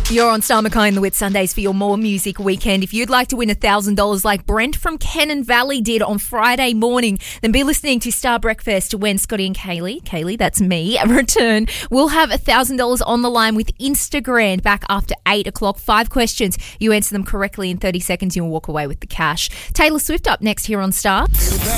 You're on Star Mackay and the Whitsundays for your More Music weekend. If you'd like to win $1,000 like Brent from Cannon Valley did on Friday morning, then be listening to Star Breakfast when Scotty and Kaylee, that's me, return. We'll have $1,000 on the line with Instagram back after 8 o'clock. 5 questions. You answer them correctly in 30 seconds, you'll walk away with the cash. Taylor Swift up next here on Star.